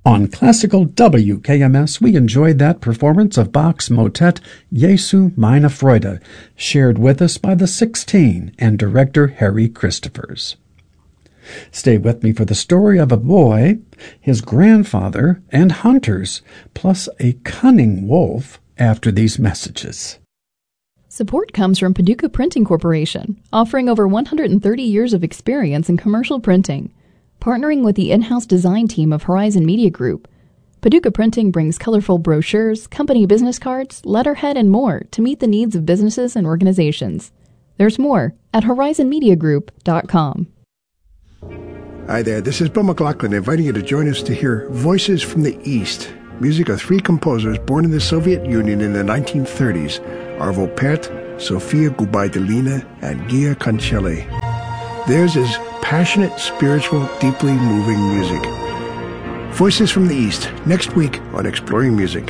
On classical WKMS, we enjoyed that performance of Bach's motet Jesu meine Freude, shared with us by the 16 and director Harry Christophers. Stay with me for the story of a boy, his grandfather, and hunters, plus a cunning wolf after these messages. Support comes from Paducah Printing Corporation, offering over 130 years of experience in commercial printing. Partnering with the in-house design team of Horizon Media Group, Paducah Printing brings colorful brochures, company business cards, letterhead, and more to meet the needs of businesses and organizations. There's more at horizonmediagroup.com. Hi there, this is Bill McLaughlin inviting you to join us to hear Voices from the East, music of three composers born in the Soviet Union in the 1930s, Arvo Pärt, Sofia Gubaidulina, and Gia Cancelli. Theirs is passionate, spiritual, deeply moving music. Voices from the East, next week on Exploring Music.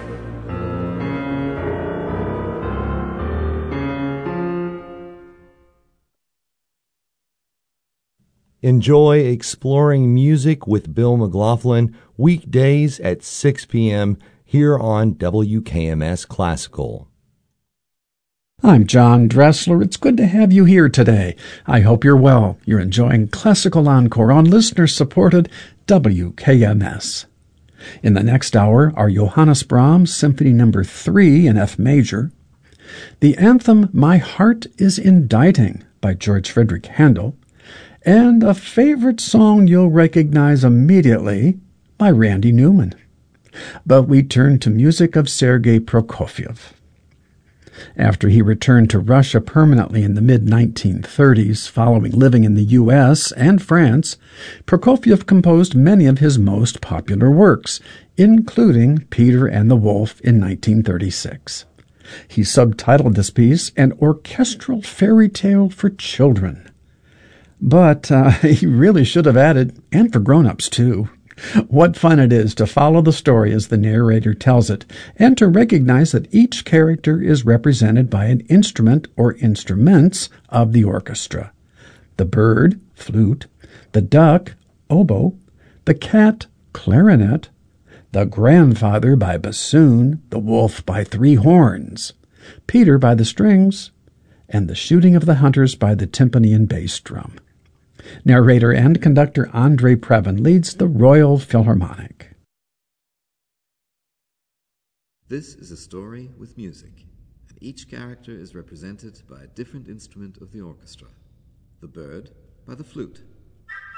Enjoy Exploring Music with Bill McLaughlin, weekdays at 6 p.m. here on WKMS Classical. I'm John Dressler. It's good to have you here today. I hope you're well. You're enjoying Classical Encore on listener-supported WKMS. In the next hour are Johannes Brahms Symphony No. 3 in F major, the anthem My Heart is Inditing by George Friedrich Handel, and a favorite song you'll recognize immediately by Randy Newman. But we turn to music of Sergei Prokofiev. After he returned to Russia permanently in the mid-1930s, following living in the U.S. and France, Prokofiev composed many of his most popular works, including Peter and the Wolf in 1936. He subtitled this piece An Orchestral Fairy Tale for Children. But he really should have added, and for grown-ups too. What fun it is to follow the story as the narrator tells it, and to recognize that each character is represented by an instrument or instruments of the orchestra. The bird, flute, the duck, oboe, the cat, clarinet, the grandfather by bassoon, the wolf by three horns, Peter by the strings, and the shooting of the hunters by the timpani and bass drum. Narrator and conductor Andrei Previn leads the Royal Philharmonic. This is a story with music, and each character is represented by a different instrument of the orchestra. The bird by the flute,